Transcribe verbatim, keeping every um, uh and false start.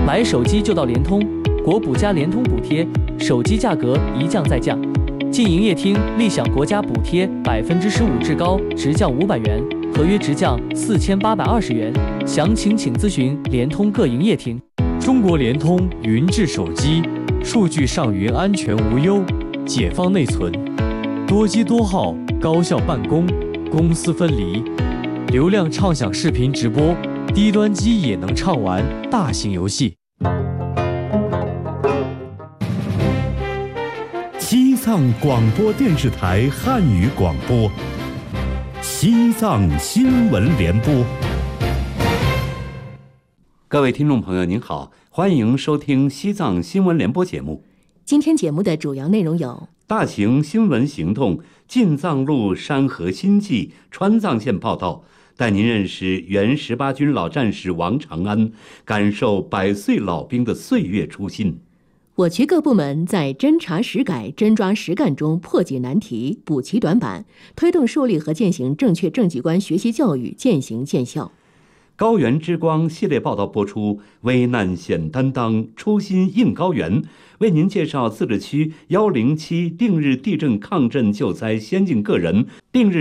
买手机就到联通，国补加联通补贴，手机价格一降再降。进营业厅立享国家补贴百分之十五，至高直降五百元，合约直降四千八百二十元。详情请咨询联通各营业厅。 中国联通云智手机，数据上云安全无忧，解放内存，多机多号，高效办公，公私分离，流量畅享视频直播，低端机也能畅玩大型游戏。 西藏广播电视台汉语广播，西藏新闻联播。 各位听众朋友您好，欢迎收听西藏新闻联播节目。 今天节目的主要内容有： 大型新闻行动进藏路山河新纪川藏线报道，带您认识原十八军老战士王长安，感受百岁老兵的岁月初心。 我区各部门在侦查实改、真抓实干中破解难题、补齐短板，推动树立和践行正确政绩观学习教育渐行渐效。 高原之光系列报道播出，危难险担当，初心印高原，为您介绍自治区一零七定日地震抗震救灾先进个人定日